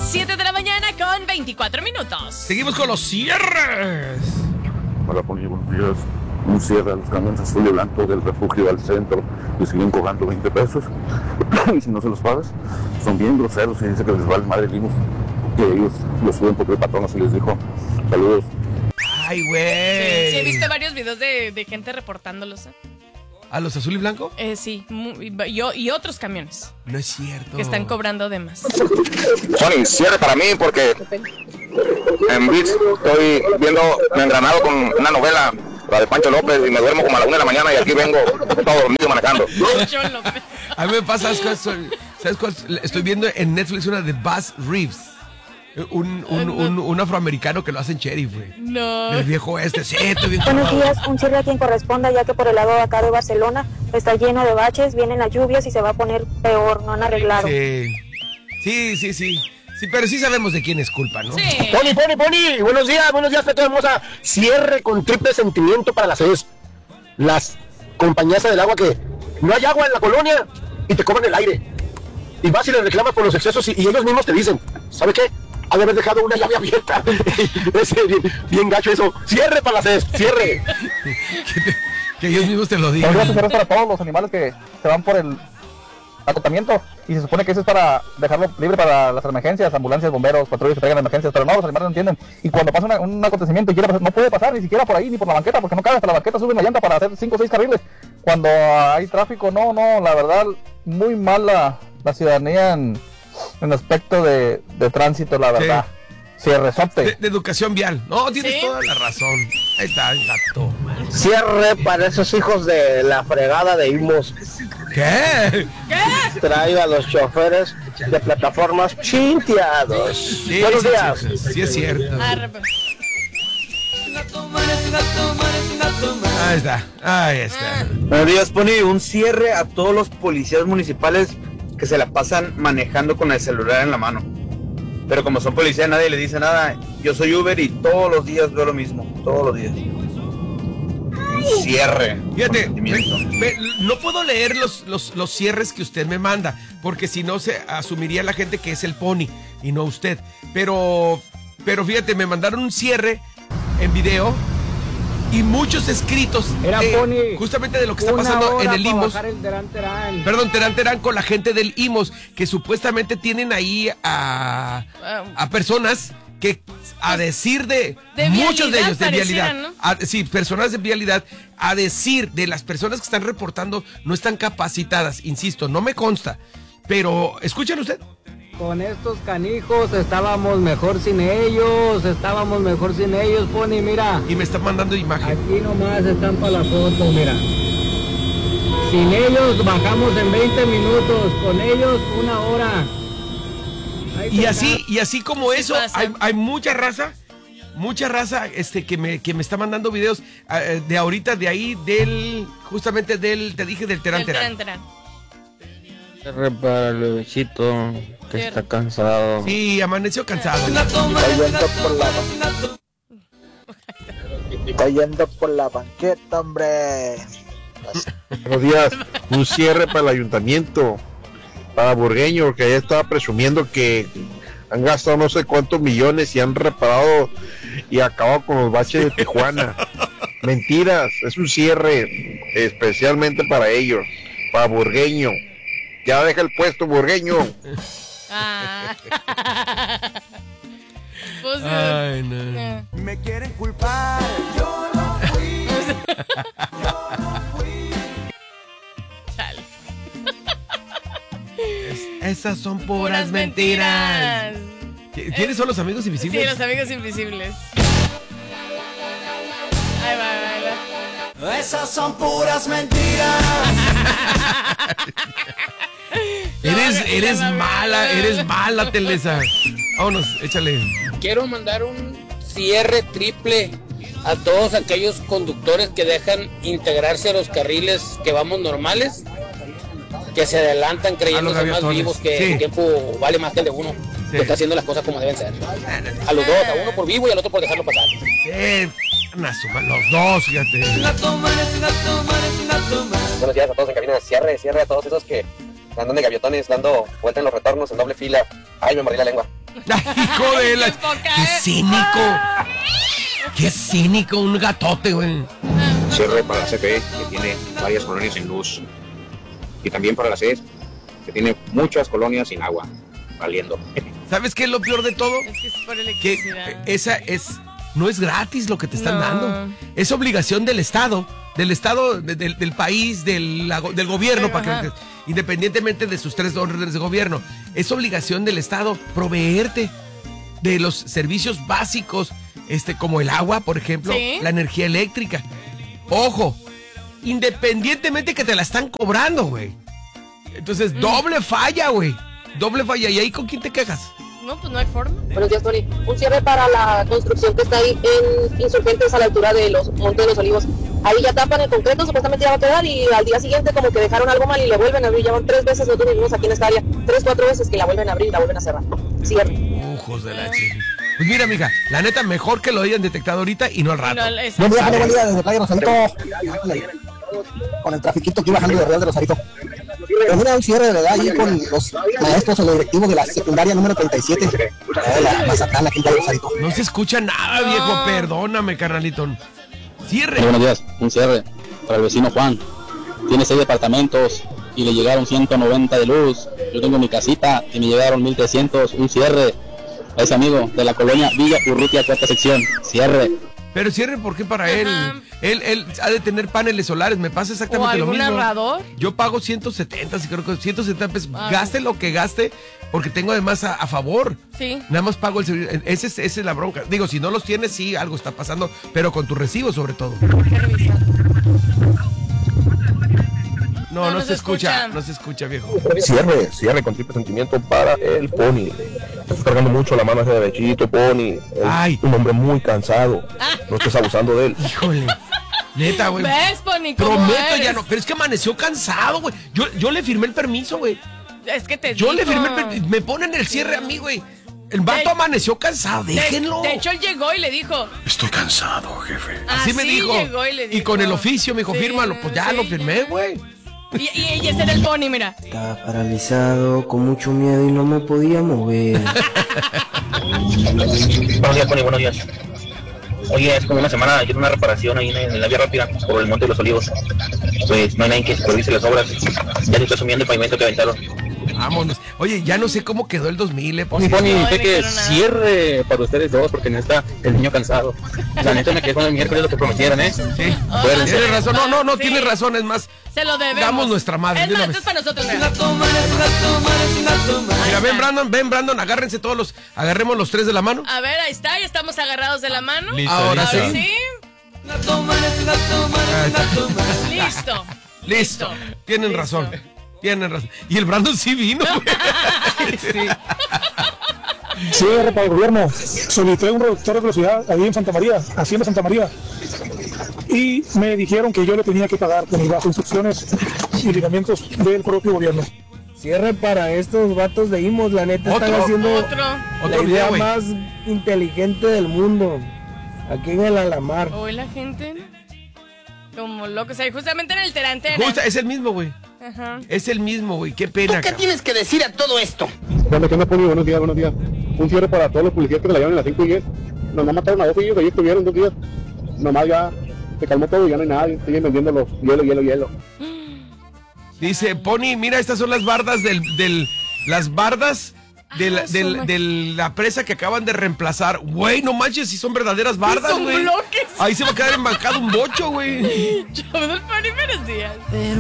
7 de la mañana con 24 minutos. Seguimos con los cierres. Hola, buenos días. Un cierre a los camiones azul y blanco del refugio al centro y siguen cobrando 20 pesos. Y si no se los pagas, son bien groseros y dice que les vale madre limos. Que ellos lo suben porque el patrón así les dijo. Saludos. Ay, güey. Sí, he visto varios videos de gente reportándolos. ¿A los azul y blanco? Sí, y otros camiones. No es cierto. Que están cobrando de más. Sony, cierre para mí porque en Beats estoy viendo Me Engranado con una novela, la de Pancho López, y me duermo como a la 1 de la mañana y aquí vengo todo dormido manejando. Pancho López. A mí me pasa, ¿sabes cuál? Estoy viendo en Netflix una de Buzz Reeves. Un afroamericano que lo hacen sheriff, güey. No. El viejo sí, estoy bien. Buenos días, un cierre a quien corresponda, ya que por el lado de acá de Barcelona está lleno de baches, vienen las lluvias y se va a poner peor, no han arreglado. Sí, pero sí sabemos de quién es culpa, ¿no? Sí. Pony, buenos días, Peto hermosa. Cierre con triple sentimiento para las compañías del agua que no hay agua en la colonia y te cobran el aire. Y vas y les reclamas por los excesos y ellos mismos te dicen, ¿sabe qué? Ha de haber dejado una llave abierta. bien gacho eso. Cierre para cierre. que ellos mismos te lo digan. Pero es para todos los animales que se van por el acotamiento y se supone que eso es para dejarlo libre para las emergencias, ambulancias, bomberos, patrullas que traigan emergencias, pero no, los animales no entienden. Y cuando pasa un acontecimiento y quiere pasar, no puede pasar ni siquiera por ahí ni por la banqueta, porque no cabe, hasta la banqueta suben la llanta para hacer 5 o 6 carriles. Cuando hay tráfico, no, la verdad, muy mala la ciudadanía en aspecto de tránsito, la verdad. Sí. Cierrezote. De educación vial. No, tienes toda la razón. Ahí está, gato. Cierre para esos hijos de la fregada de Imos. ¿Qué? Trae a los choferes de plataformas chinteados. Sí, Buenos días. Sí, es cierto. Ahí está. Buenos días, Pony. Un cierre a todos los policías municipales que se la pasan manejando con el celular en la mano. Pero como son policías, nadie le dice nada. Yo soy Uber y todos los días veo lo mismo. Todos los días. Un cierre. Fíjate, no puedo leer los cierres que usted me manda, porque si no se asumiría la gente que es el Pony y no usted. Pero fíjate, me mandaron un cierre en video y muchos escritos justamente de lo que está pasando en el IMOS. Terán Terán con la gente del IMOS, que supuestamente tienen ahí a personas que, a decir de muchos de ellos de vialidad, ¿no? Personas de vialidad, a decir de las personas que están reportando, no están capacitadas, insisto, no me consta, pero ¿escuchan usted? Con estos canijos estábamos mejor sin ellos, Pony, mira. Y me están mandando imagen. Aquí nomás están para la foto, mira. Sin ellos bajamos en 20 minutos, con ellos 1 hora. Y así como eso, hay mucha raza que me está mandando videos de ahorita, de ahí, justamente te dije, del Terán Terán. Para el bebecito que está cansado. Sí, amaneció cansado. Cayendo por la banqueta, hombre. Buenos días. Un cierre para el ayuntamiento, para Burgueño, porque allá estaba presumiendo que han gastado no sé cuántos millones y han reparado y acabado con los baches de Tijuana. Mentiras, es un cierre especialmente para ellos, para Burgueño. Ya deja el puesto, Burgueño. Pues, ay, no. Me quieren culpar, yo no fui. Chale. Esas son puras mentiras. ¿Quiénes son los amigos invisibles? Sí, los amigos invisibles. Ahí va. Esas son puras mentiras. Eres mala, Telesa. Vámonos, échale. Quiero mandar un cierre triple a todos aquellos conductores que dejan integrarse a los carriles que vamos normales, que se adelantan creyéndose más vivos, que el tiempo vale más que el de uno, que está haciendo las cosas como deben ser. A los dos, a uno por vivo y al otro por dejarlo pasar. Los dos, fíjate. Buenos días a todos en cabina. Cierre a todos esos que andan de gavietones dando vuelta en los retornos en doble fila. Ay, me mordí la lengua. Hijo de la... ¡Qué cínico! ¡Qué cínico! Un gatote, güey. Cierre para la CFE, que tiene varias colonias sin luz. Y también para la CES, que tiene muchas colonias sin agua, valiendo. ¿Sabes qué es lo peor de todo? Es que es por Que electricidad. no es gratis lo que te están No. dando. Es obligación del Estado, del país, del gobierno, para que, independientemente de sus 3 órdenes de gobierno. Es obligación del Estado proveerte de los servicios básicos, como el agua, por ejemplo, Sí. la energía eléctrica. Ojo, independientemente que te la están cobrando, güey. Entonces, doble falla, güey. Doble falla. ¿Y ahí con quién te quejas? No, pues no hay forma. Buenos días, Tony. Un cierre para la construcción que está ahí en Insurgentes a la altura de los Montes de los Olivos. Ahí ya tapan el concreto, supuestamente ya va a quedar y al día siguiente como que dejaron algo mal y le vuelven a abrir. Ya van 3 veces, nosotros vivimos aquí en esta área, 3, 4 veces que la vuelven a abrir y la vuelven a cerrar. Cierre. Ojos de la chica. Pues mira, mija, la neta, mejor que lo hayan detectado ahorita y no al rato. Buen día, desde Playa Rosarito. Con el trafiquito que iba bajando de Real de Rosarito. Pues mira, un cierre de verdad ahí con los maestros o los directivos de la secundaria número 37. De la Mazatlán, aquí en Playa Rosarito. No se escucha nada, viejo. Perdóname, carnalito. Cierre. Buenos días, un cierre para el vecino Juan. Tiene 6 departamentos y le llegaron 190 de luz. Yo tengo mi casita y me llegaron 1300. Un cierre a ese amigo de la colonia Villa Urrutia, 4ª sección. Cierre. Pero cierre, ¿por qué para él? Él ha de tener paneles solares, me pasa exactamente lo mismo. ¿O algún narrador? Yo pago 170, sí, creo que 170 pesos. Ah. Gaste lo que gaste, porque tengo además a favor. Sí. Nada más pago el servicio. Esa es la bronca. Digo, si no los tienes, sí, algo está pasando, pero con tu recibo sobre todo. No se escucha. No se escucha, viejo. Cierre con triple sentimiento para el Pony. Estás cargando mucho la mano hacia derechito, Pony. Es un hombre muy cansado. No estés abusando de él. Híjole. Neta, güey. ¿Ves, Pony? ¿Cómo Prometo eres? ya no. Pero es que amaneció cansado, güey. Yo le firmé el permiso, güey. Es que te Yo digo. le firmé el permiso. Me ponen el cierre a mí, güey. El vato amaneció cansado. Déjenlo. De hecho, él llegó y le dijo. Estoy cansado, jefe. Así Así me dijo. llegó y le dijo. Y con el oficio me dijo, Sí, fírmalo. Pues ya sí, lo firmé, güey. Y ese era el Pony, mira. Estaba paralizado, con mucho miedo y no me podía mover. Buenos días, Pony, buenos días. Oye, es como una semana, ayer una reparación ahí en la vía rápida por el Monte de los Olivos. Pues no hay nadie que supervise las obras. Ya se está asumiendo el pavimento que aventaron. Vámonos. Oye, ya no sé cómo quedó el 2000, Pony, sé que cierre para ustedes dos porque no está el niño cansado. La neta me quedé con el miércoles lo que prometieran, ¿eh? Sí. Bueno, tienes razón. No, tienes razón. Es más, Se lo debemos. damos nuestra madre. Es de una más, vez. es para nosotros. Mira, ven, Brandon, agárrense todos agarremos los 3 de la mano. A ver, ahí está, ya estamos agarrados de la mano. Listo, Ahora sí. sí. Listo. Listo. Tienen razón. Y el Brandon sí vino. Cierre para el gobierno. Solicité un reductor de velocidad ahí en Santa María, Hacienda Santa María. Y me dijeron que yo le tenía que pagar con mis bajo instrucciones y lineamientos del propio gobierno. Cierre para estos vatos de Imos, la neta están haciendo la idea güey. más inteligente del mundo. Aquí en el Alamar. Hoy la gente como loco, o sea, justamente en el Terantera. Es el mismo, güey. Ajá. Es el mismo, güey. Qué pena. ¿Qué tienes que decir a todo esto? ¿Qué onda, Pony? Buenos días. Un cierre para todos los policías que se la llevan en las 5 y 10. Nomás mataron a 2 ellos, ahí estuvieron 2 días. Nomás ya se calmó todo y ya no hay nada. Siguen vendiendo los hielo. Dice, Pony, mira, estas son las bardas las bardas de la presa que acaban de reemplazar. Güey, no manches, si son verdaderas bardas, Son güey. bloques. Ahí se va a quedar embancado un bocho, güey. Yo del Pony, buenos días.